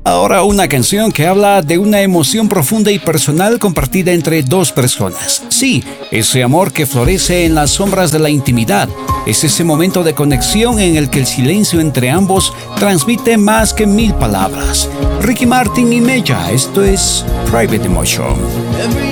Ahora una canción que habla de una emoción profunda y personal compartida entre dos personas. Sí, ese amor que florece en las sombras de la intimidad. Es ese momento de conexión en el que el silencio entre ambos transmite más que 1000 palabras. Ricky Martin y Mella, esto es Private Emotion.